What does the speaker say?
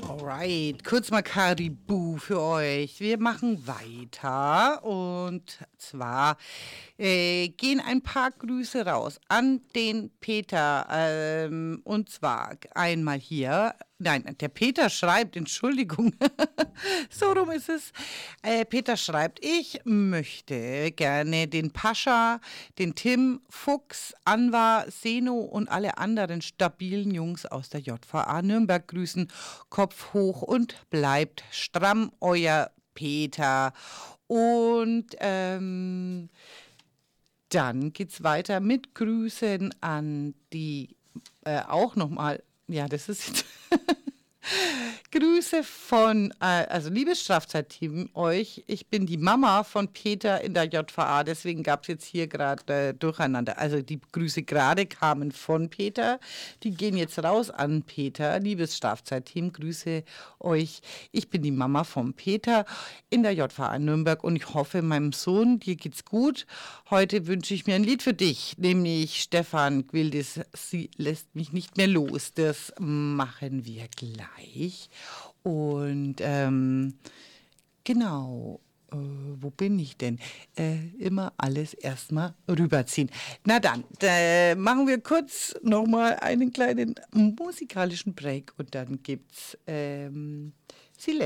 Alright, kurz mal Caribou für euch. Wir machen weiter und zwar gehen ein paar Grüße raus an den Peter. Und zwar einmal hier. Nein, der Peter schreibt, Entschuldigung, so rum ist es. Peter schreibt, ich möchte gerne den Pascha, den Tim, Fuchs, Anwar, Seno und alle anderen stabilen Jungs aus der JVA Nürnberg grüßen. Kopf hoch und bleibt stramm, euer Peter. Und dann geht's weiter mit Grüßen an die auch nochmal, ja, das ist jetzt Grüße von, also liebes Strafzeitteam, euch. Ich bin die Mama von Peter in der JVA, deswegen gab es jetzt hier gerade Durcheinander. Also die Grüße gerade kamen von Peter, die gehen jetzt raus an Peter. Liebes Strafzeitteam, Grüße euch. Ich bin die Mama von Peter in der JVA Nürnberg und ich hoffe, meinem Sohn, dir geht's gut. Heute wünsche ich mir ein Lied für dich, nämlich Stefan Gwildes, sie lässt mich nicht mehr los. Das machen wir gleich. Und genau, wo bin ich denn? Immer alles erstmal rüberziehen. Na dann, machen wir kurz nochmal einen kleinen musikalischen Break und dann gibt's Celeste.